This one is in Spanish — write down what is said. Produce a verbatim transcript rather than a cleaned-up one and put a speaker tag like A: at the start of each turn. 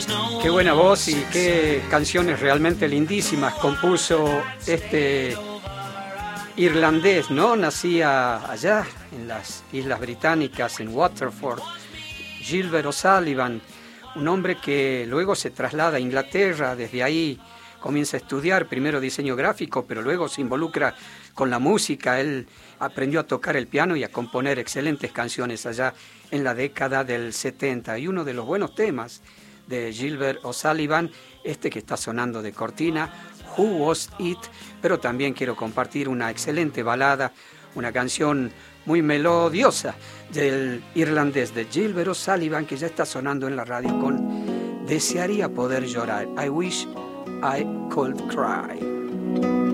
A: Qué buena voz y qué canciones realmente lindísimas compuso este irlandés, ¿no? Nacía allá en las Islas Británicas, en Waterford, Gilbert O'Sullivan, un hombre que luego se traslada a Inglaterra, desde ahí comienza a estudiar primero diseño gráfico, pero luego se involucra con la música. Él aprendió a tocar el piano y a componer excelentes canciones allá en la década del setenta. Y uno de los buenos temas de Gilbert O'Sullivan, este que está sonando de cortina, Who Was It, pero también quiero compartir una excelente balada, una canción muy melodiosa del irlandés de Gilbert O'Sullivan, que ya está sonando en la radio con Desearía poder llorar. I wish I could cry.